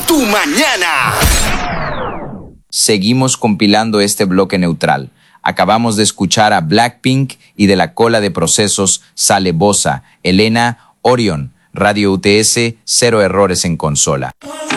tu mañana. Seguimos compilando este bloque neutral. Acabamos de escuchar a Blackpink y de la cola de procesos sale Bosa, Elena, Orion, Radio UTS, 0 errores en consola.